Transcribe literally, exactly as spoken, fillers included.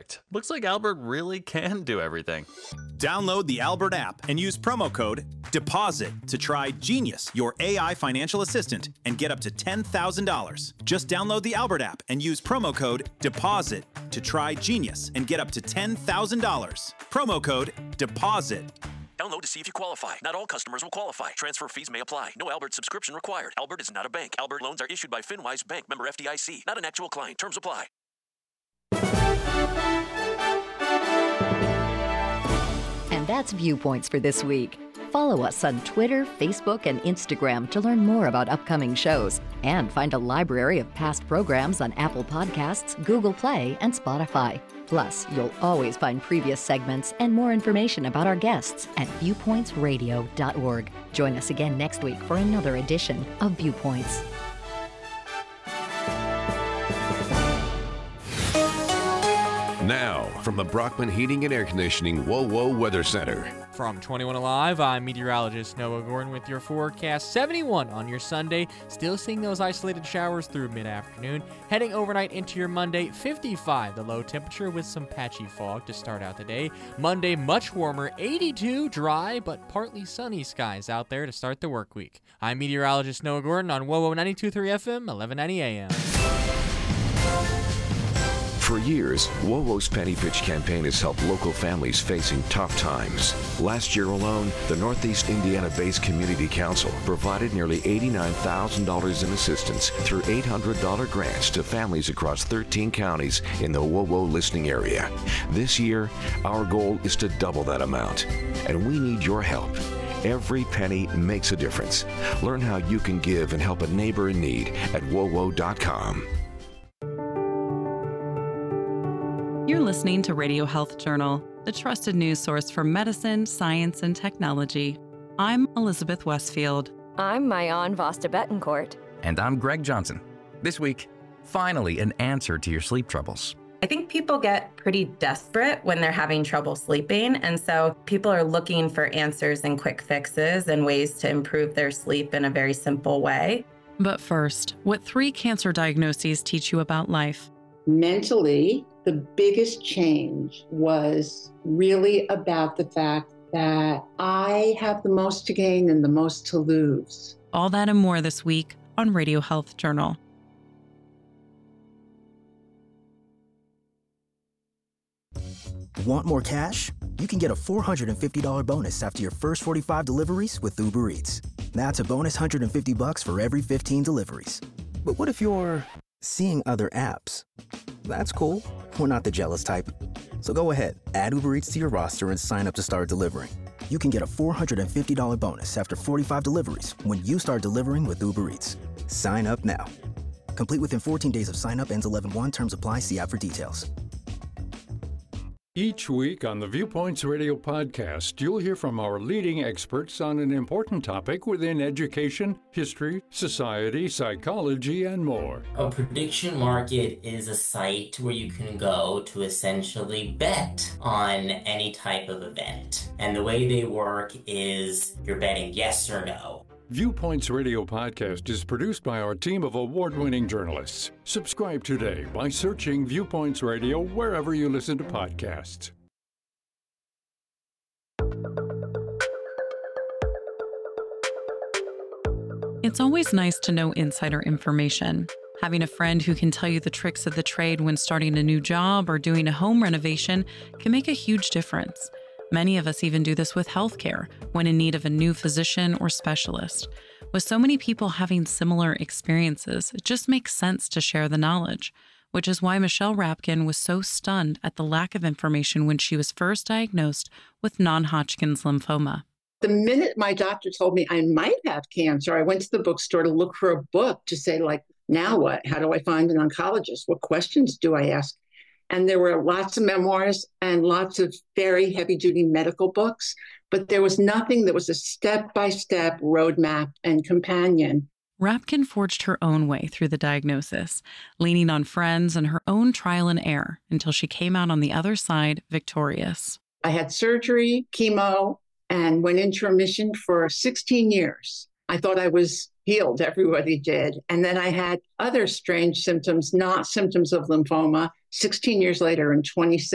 Perfect. Looks like Albert really can do everything. Download the Albert app and use promo code DEPOSIT to try Genius, your A I financial assistant, and get up to ten thousand dollars. Just download the Albert app and use promo code DEPOSIT to try Genius and get up to ten thousand dollars. Promo code DEPOSIT. Download to see if you qualify. Not all customers will qualify. Transfer fees may apply. No Albert subscription required. Albert is not a bank. Albert loans are issued by FinWise Bank, member F D I C. Not an actual client. Terms apply. And that's Viewpoints for this week. Follow us on Twitter, Facebook, and Instagram to learn more about upcoming shows and find a library of past programs on Apple Podcasts, Google Play, and Spotify. Plus, you'll always find previous segments and more information about our guests at viewpoints radio dot org. Join us again next week for another edition of Viewpoints. Now, from the Brockman Heating and Air Conditioning WOWO Weather Center. From twenty-one Alive, I'm meteorologist Noah Gordon with your forecast. seventy-one on your Sunday, still seeing those isolated showers through mid-afternoon. Heading overnight into your Monday, fifty-five, the low temperature with some patchy fog to start out the day. Monday, much warmer, eighty-two, dry but partly sunny skies out there to start the work week. I'm meteorologist Noah Gordon on WOWO ninety-two point three F M, eleven ninety A M. For years, WOWO's Penny Pitch campaign has helped local families facing tough times. Last year alone, the Northeast Indiana-based Community Council provided nearly eighty-nine thousand dollars in assistance through eight hundred dollars grants to families across thirteen counties in the WOWO listening area. This year, our goal is to double that amount, and we need your help. Every penny makes a difference. Learn how you can give and help a neighbor in need at wowo dot com. You're listening to Radio Health Journal, the trusted news source for medicine, science, and technology. I'm Elizabeth Westfield. I'm Mayan Vasta Betancourt. And I'm Greg Johnson. This week, finally an answer to your sleep troubles. I think people get pretty desperate when they're having trouble sleeping, and so people are looking for answers and quick fixes and ways to improve their sleep in a very simple way. But first, what three cancer diagnoses teach you about life? Mentally, the biggest change was really about the fact that I have the most to gain and the most to lose. All that and more this week on Radio Health Journal. Want more cash? You can get a four hundred fifty dollars bonus after your first forty-five deliveries with Uber Eats. That's a bonus one hundred fifty bucks for every fifteen deliveries. But what if you're seeing other apps? That's cool. We're not the jealous type. So go ahead, add Uber Eats to your roster and sign up to start delivering. You can get a four hundred fifty dollars bonus after forty-five deliveries when you start delivering with Uber Eats. Sign up now. Complete within fourteen days of sign up, ends eleven one. Terms apply. See app for details. Each week on the Viewpoints Radio podcast, you'll hear from our leading experts on an important topic within education, history, society, psychology, and more. A prediction market is a site where you can go to essentially bet on any type of event. And the way they work is you're betting yes or no. Viewpoints Radio podcast is produced by our team of award-winning journalists. Subscribe today by searching Viewpoints Radio wherever you listen to podcasts. It's always nice to know insider information. Having a friend who can tell you the tricks of the trade when starting a new job or doing a home renovation can make a huge difference. Many of us even do this with healthcare, when in need of a new physician or specialist. With so many people having similar experiences, it just makes sense to share the knowledge, which is why Michelle Rapkin was so stunned at the lack of information when she was first diagnosed with non-Hodgkin's lymphoma. The minute my doctor told me I might have cancer, I went to the bookstore to look for a book to say, like, now what? How do I find an oncologist? What questions do I ask? And there were lots of memoirs and lots of very heavy-duty medical books, but there was nothing that was a step-by-step roadmap and companion. Rapkin forged her own way through the diagnosis, leaning on friends and her own trial and error until she came out on the other side victorious. I had surgery, chemo, and went into remission for sixteen years. I thought I was healed, everybody did. And then I had other strange symptoms, not symptoms of lymphoma, sixteen years later in twenty